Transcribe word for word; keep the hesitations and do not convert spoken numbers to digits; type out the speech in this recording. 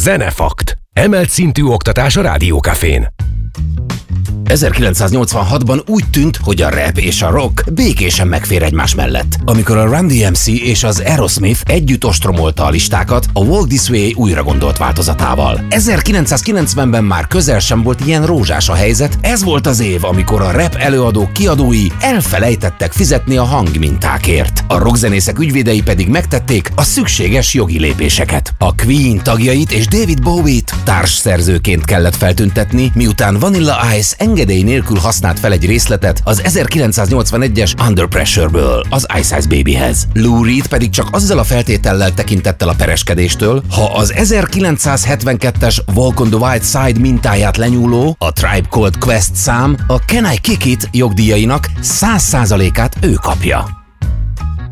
Zenefakt. Emelt szintű oktatás a Rádiókafén. ezerkilencszáznyolcvanhatban úgy tűnt, hogy a rap és a rock békésen megfér egymás mellett. Amikor a Run D M C és az Aerosmith együtt ostromolta a listákat a Walk This Way újra gondolt változatával. ezerkilencszázkilencvenben már közel sem volt ilyen rózsás a helyzet, ez volt az év, amikor a rap előadók kiadói elfelejtettek fizetni a hangmintákért. A rockzenészek ügyvédei pedig megtették a szükséges jogi lépéseket. A Queen tagjait és David Bowie-t társszerzőként kellett feltüntetni, miután Vanilla Ice engedély nélkül használt fel egy részletet az ezerkilencszáznyolcvanegyes Under Pressure-ből az Ice Ice Babyhez. Lou Reed pedig csak azzal a feltétellel tekintett el a pereskedéstől, ha az ezerkilencszázhetvenkettes Walk on the White Side mintáját lenyúló, a Tribe Called Quest szám a Can I Kick It jogdíjainak száz százalékát ő kapja.